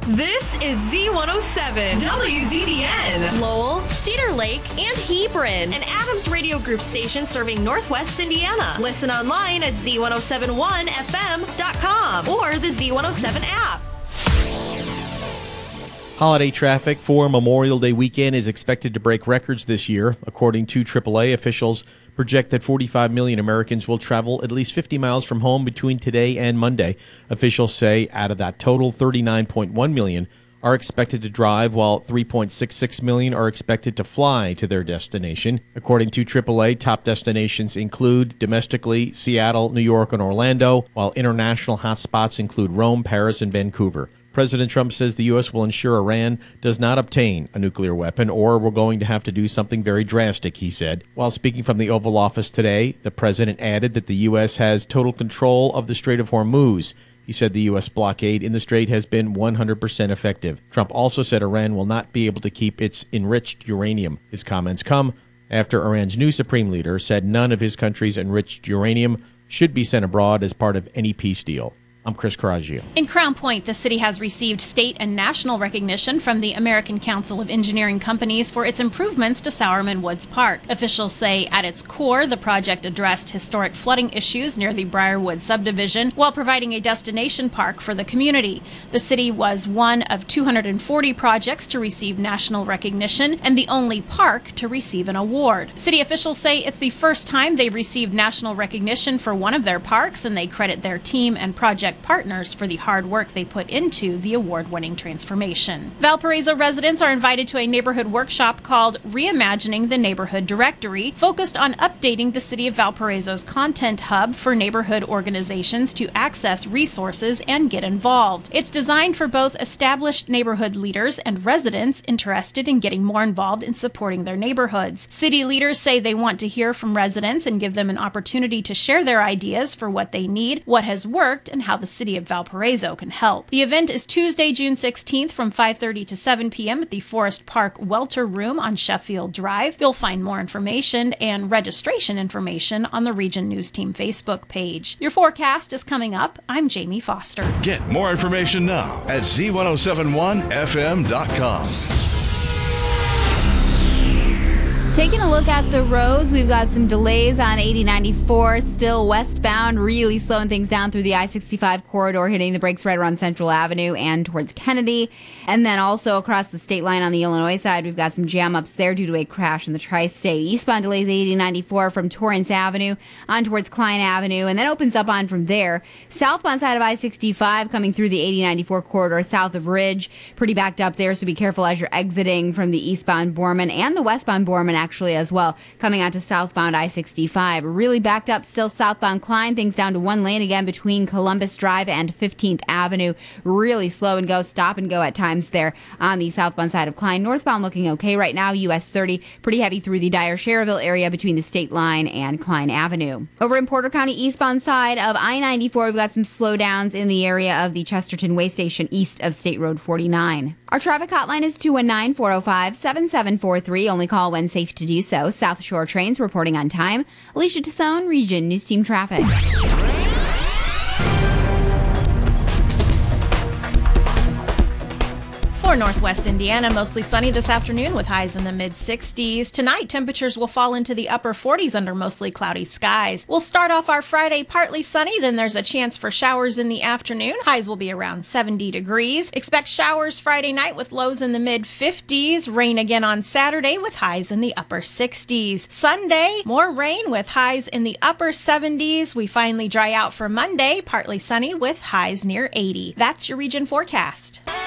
This is Z107 WZDN, Lowell, Cedar Lake, and Hebron, an Adams Radio Group station serving Northwest Indiana. Listen online at Z1071FM.com or the Z107 app. Holiday traffic for Memorial Day weekend is expected to break records this year. According to AAA, officials project that 45 million Americans will travel at least 50 miles from home between today and Monday. Officials say out of that total, 39.1 million are expected to drive, while 3.66 million are expected to fly to their destination. According to AAA, top destinations include domestically Seattle, New York, and Orlando, while international hotspots include Rome, Paris, and Vancouver. President Trump says the U.S. will ensure Iran does not obtain a nuclear weapon, or we're going to have to do something very drastic, he said. While speaking from the Oval Office today, the president added that the U.S. has total control of the Strait of Hormuz. He said the U.S. blockade in the strait has been 100% effective. Trump also said Iran will not be able to keep its enriched uranium. His comments come after Iran's new supreme leader said none of his country's enriched uranium should be sent abroad as part of any peace deal. I'm Chris Coraggio. In Crown Point, the city has received state and national recognition from the American Council of Engineering Companies for its improvements to Sowerman Woods Park. Officials say at its core, the project addressed historic flooding issues near the Briarwood subdivision while providing a destination park for the community. The city was one of 240 projects to receive national recognition and the only park to receive an award. City officials say it's the first time they've received national recognition for one of their parks, and they credit their team and project partners for the hard work they put into the award-winning transformation. Valparaiso residents are invited to a neighborhood workshop called Reimagining the Neighborhood Directory, focused on updating the City of Valparaiso's content hub for neighborhood organizations to access resources and get involved. It's designed for both established neighborhood leaders and residents interested in getting more involved in supporting their neighborhoods. City leaders say they want to hear from residents and give them an opportunity to share their ideas for what they need, what has worked, and how the City of Valparaiso can help. The event is Tuesday, June 16th from 5:30 to 7 p.m. at the Forest Park Welter Room on Sheffield Drive. You'll find more information and registration information on the Region News Team Facebook page. Your forecast is coming up. I'm Jamie Foster. Get more information now at Z1071FM.com. Taking a look at the roads, we've got some delays on 8094, still westbound, really slowing things down through the I-65 corridor, hitting the brakes right around Central Avenue and towards Kennedy. And then also across the state line on the Illinois side, we've got some jam-ups there due to a crash in the tri-state. Eastbound delays 8094 from Torrance Avenue on towards Klein Avenue, and then opens up on from there. Southbound side of I-65 coming through the 8094 corridor south of Ridge, pretty backed up there, so be careful as you're exiting from the eastbound Borman and the westbound Borman actually as well, coming out to southbound I-65. Really backed up still southbound Klein, things down to one lane again between Columbus Drive and 15th Avenue. Really slow and go, stop and go at times there on the southbound side of Klein. Northbound looking okay right now. US 30 pretty heavy through the Dyer-Sherrville area between the state line and Klein Avenue. Over in Porter County eastbound side of I-94, we've got some slowdowns in the area of the Chesterton Way Station east of State Road 49. Our traffic hotline is 219-405-7743. Only call when safe to do so. South Shore Trains reporting on time. Alicia Tassone, Region News Team Traffic. For Northwest Indiana, mostly sunny this afternoon with highs in the mid-60s. Tonight, temperatures will fall into the upper 40s under mostly cloudy skies. We'll start off our Friday partly sunny, then there's a chance for showers in the afternoon. Highs will be around 70 degrees. Expect showers Friday night with lows in the mid-50s. Rain again on Saturday with highs in the upper 60s. Sunday, more rain with highs in the upper 70s. We finally dry out for Monday, partly sunny with highs near 80. That's your region forecast.